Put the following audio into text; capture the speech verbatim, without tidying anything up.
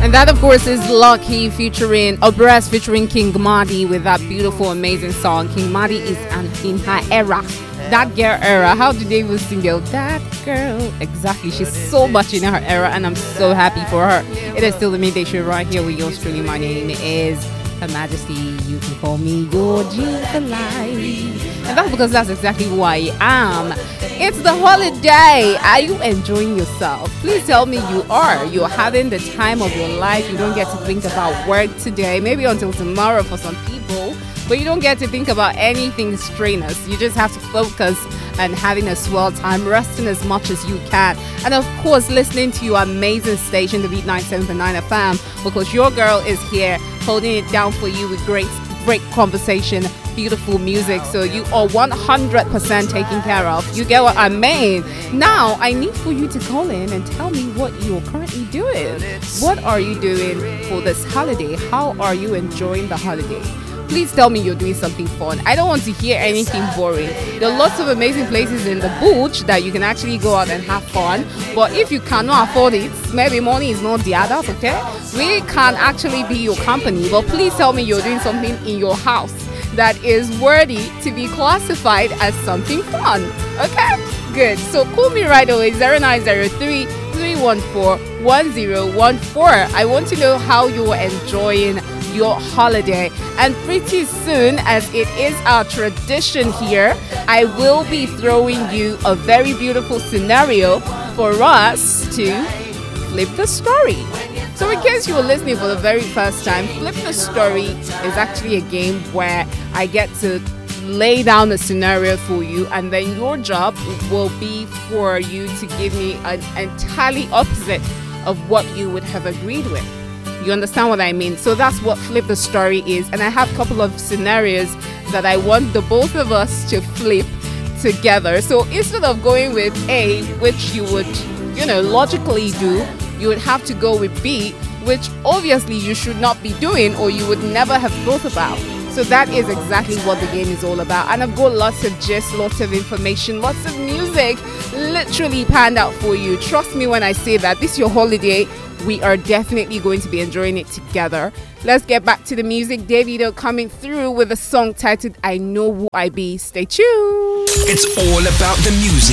And that, of course, is Lucky featuring Obras featuring King Madi with that beautiful, amazing song. King Madi is an, in her era. That girl era. How do they even sing it? That girl. Exactly. She's so much in her era, and I'm so happy for her. It is still the midday show right here with yours truly. My name is Her Majesty. You can call me your G for life. And that's because that's exactly who I am. It's the holiday. Are you enjoying yourself? Please tell me you are. You're having the time of your life. You don't get to think about work today. Maybe until tomorrow for some people. But you don't get to think about anything strenuous. You just have to focus on having a swell time, resting as much as you can. And of course, listening to your amazing station, the Beat ninety-seven point nine F M, because your girl is here holding it down for you with great, great conversation, beautiful music. So you are one hundred percent taken care of. You get what I mean? Now, I need for you to call in and tell me what you're currently doing. What are you doing for this holiday? How are you enjoying the holiday? Please tell me you're doing something fun. I don't want to hear anything boring. There are lots of amazing places in the bush that you can actually go out and have fun. But if you cannot afford it, maybe money is not there, that's okay. We can actually be your company. But please tell me you're doing something in your house that is worthy to be classified as something fun. Okay? Good. So call me right away, zero nine zero three, three one four, one zero one four. I want to know how you're enjoying your holiday, and pretty soon, as it is our tradition here, I will be throwing you a very beautiful scenario for us to flip the story. So in case you were listening for the very first time, Flip the Story is actually a game where I get to lay down a scenario for you, and then your job will be for you to give me an entirely opposite of what you would have agreed with. You understand what I mean? So that's what Flip the Story is. And I have a couple of scenarios that I want the both of us to flip together. So instead of going with A, which you would, you know, logically do, you would have to go with B, which obviously you should not be doing or you would never have thought about. So that is exactly what the game is all about. And I've got lots of gist, lots of information, lots of music literally panned out for you. Trust me when I say that this is your holiday. We are definitely going to be enjoying it together. Let's get back to the music. Davido coming through with a song titled I Know Who I Be. Stay tuned. It's all about the music.